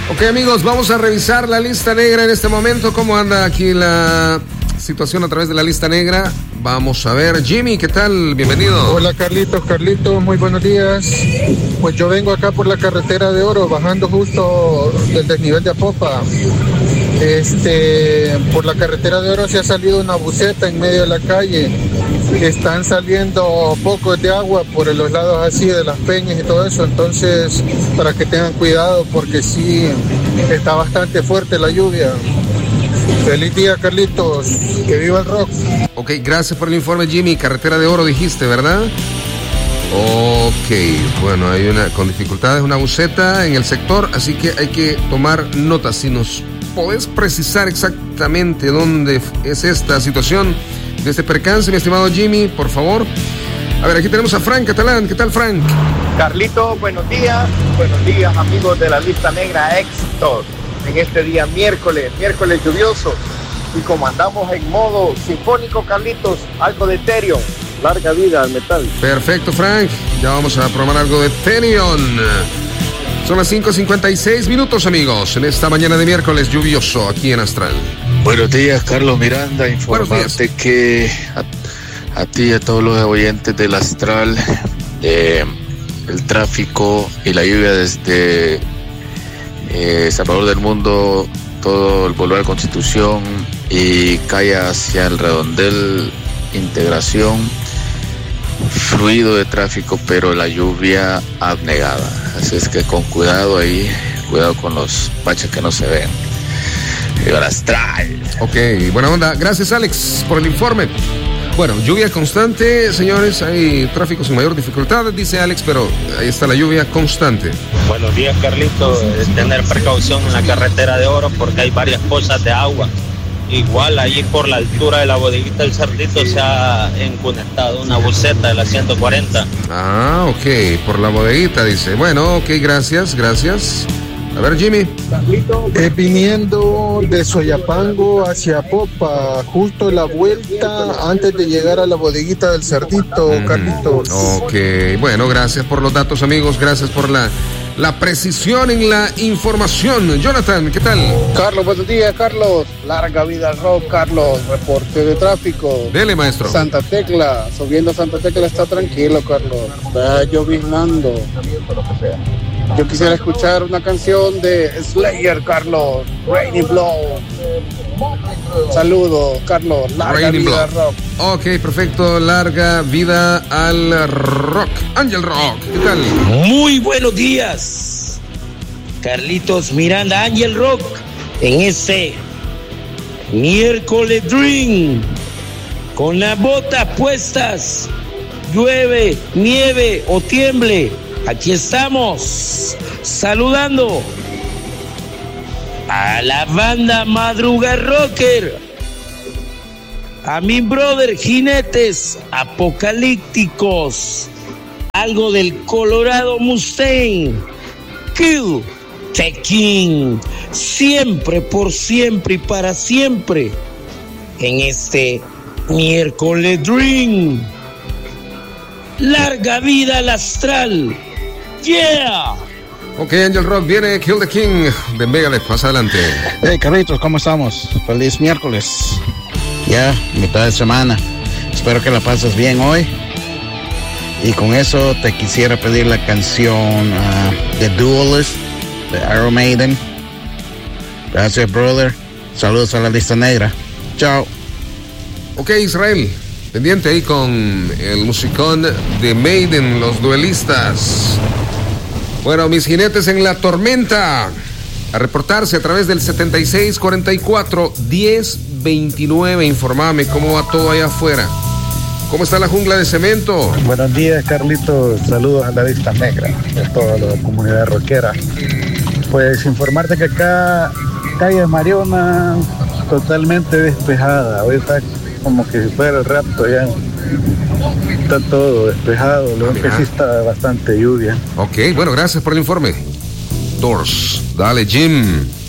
Ok, amigos, vamos a revisar la lista negra en este momento. ¿Cómo anda aquí la situación a través de la lista negra? Vamos a ver. Jimmy, ¿qué tal? Bienvenido. Hola, Carlitos, muy buenos días. Pues yo vengo acá por la carretera de Oro, bajando justo del desnivel de Apopa. Por la carretera de Oro se ha salido una buceta en medio de la calle. Están saliendo pocos de agua por los lados así de las peñas y todo eso. Entonces, para que tengan cuidado, porque sí está bastante fuerte la lluvia. Feliz día, Carlitos. Que viva el rock. Ok, gracias por el informe, Jimmy. Carretera de Oro dijiste, ¿verdad? Ok, bueno, hay con dificultades una buceta en el sector, así que hay que tomar nota. Si nos podés precisar exactamente dónde es esta situación de este percance, mi estimado Jimmy, por favor. A ver, aquí tenemos a Frank Catalán. ¿Qué tal, Frank? Carlito, buenos días, amigos de la lista negra. Éxitos en este día miércoles lluvioso, y como andamos en modo sinfónico, Carlitos, algo de Therion, larga vida al metal. Perfecto, Frank, ya vamos a programar algo de Therion. Son las 5:56 amigos, en esta mañana de miércoles lluvioso aquí en Astral. Buenos días, Carlos Miranda, informarte que a ti y a todos los oyentes del Astral, el tráfico y la lluvia desde Salvador del Mundo, todo el Boulevard Constitución y calle hacia el Redondel, Integración, fluido de tráfico, pero la lluvia abnegada. Así es que con cuidado ahí, cuidado con los baches que no se ven. ¡Viva el Astral! Ok, buena onda. Gracias, Alex, por el informe. Bueno, lluvia constante, señores. Hay tráfico sin mayor dificultad, dice Alex, pero ahí está la lluvia constante. Buenos días, Carlito. Tener precaución en la carretera de Oro porque hay varias pozas de agua. Igual allí por la altura de la bodeguita del Cerdito se ha encunetado una buceta de la 140. Ah, ok, por la bodeguita, dice. Bueno, ok, gracias. A ver, Jimmy. Viniendo de Soyapango hacia Popa, justo la vuelta antes de llegar a la bodeguita del Cerdito, Carlitos. Ok, bueno, gracias por los datos, amigos. Gracias por la precisión en la información. Jonathan, ¿qué tal? Carlos, buenos días, Carlos. Larga vida al rock, Carlos. Reporte de tráfico. Dele, maestro. Santa Tecla, subiendo a Santa Tecla está tranquilo, Carlos. Está lloviznando. Yo quisiera escuchar una canción de Slayer, Carlos. Raining Blood. Saludos, Carlos. Larga vida al rock. Ok, perfecto. Larga vida al rock. Ángel Rock, ¿qué tal? Muy buenos días, Carlitos Miranda, Ángel Rock, en este miércoles Dream, con las botas puestas, llueve, nieve o tiemble, aquí estamos saludando a la banda Madruga Rocker, a mi brother Jinetes Apocalípticos, algo del Colorado Mustang, Kill the King, siempre, por siempre y para siempre, en este miércoles Dream. Larga vida al Astral. Yeah. Ok, Angel Rock, viene Kill the King de Megadeth, más adelante. Hey, Carlitos, ¿cómo estamos? Feliz miércoles. Ya, mitad de semana. Espero que la pases bien hoy. Y con eso te quisiera pedir la canción The Duelist de Iron Maiden. Gracias, brother. Saludos a la lista negra. Chao. Ok, Israel, pendiente ahí con el musicón de Maiden, los duelistas. Bueno, mis jinetes en la tormenta, a reportarse a través del 7644-1029. Informame cómo va todo allá afuera. ¿Cómo está la jungla de cemento? Buenos días, Carlitos. Saludos a la lista negra, a toda la comunidad rockera. Pues informarte que acá, calle Mariona, totalmente despejada. Hoy está como que si fuera el rapto ya. Está todo despejado, lo que sí está bastante lluvia. Ok, bueno, gracias por el informe. Doors, dale, Jim.